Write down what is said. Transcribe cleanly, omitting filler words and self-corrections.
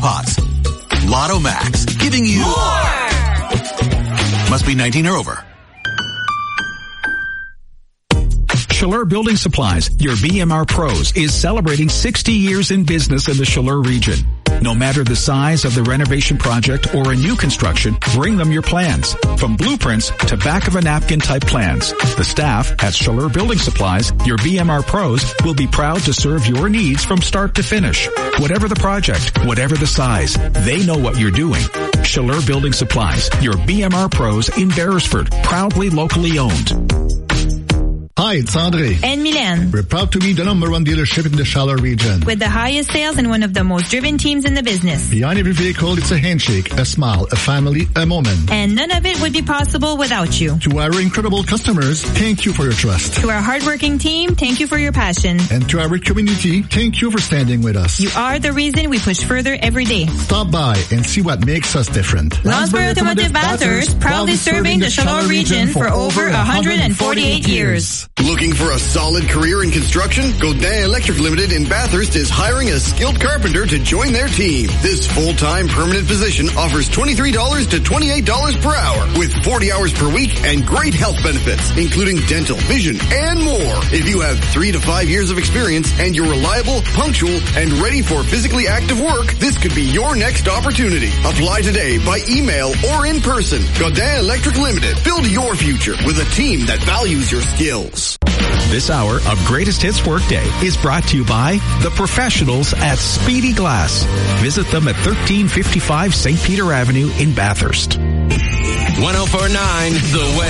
jackpots. Lotto Max, giving you more. Must be 19 or over. Chaleur Building Supplies, your BMR Pros, is celebrating 60 years in business in the Chaleur region. No matter the size of the renovation project or a new construction, bring them your plans. From blueprints to back-of-a-napkin type plans. The staff at Chaleur Building Supplies, your BMR Pros, will be proud to serve your needs from start to finish. Whatever the project, whatever the size, they know what you're doing. Chaleur Building Supplies, your BMR Pros in Beresford, proudly locally owned. Hi, it's Andre. And Milan. We're proud to be the #1 dealership in the Chaleur region. With the highest sales and one of the most driven teams in the business. Behind every vehicle, it's a handshake, a smile, a family, a moment. And none of it would be possible without you. To our incredible customers, thank you for your trust. To our hardworking team, thank you for your passion. And to our community, thank you for standing with us. You are the reason we push further every day. Stop by and see what makes us different. Lawnsboro Automotive Bathurst, proudly serving the Chaleur region for over 148 years. Looking for a solid career in construction? Godin Electric Limited in Bathurst is hiring a skilled carpenter to join their team. This full-time permanent position offers $23 to $28 per hour with 40 hours per week and great health benefits, including dental, vision, and more. If you have 3 to 5 years of experience and you're reliable, punctual, and ready for physically active work, this could be your next opportunity. Apply today by email or in person. Godin Electric Limited. Build your future with a team that values your skills. This hour of Greatest Hits Workday is brought to you by the professionals at Speedy Glass. Visit them at 1355 St. Peter Avenue in Bathurst. 104.9 The Way.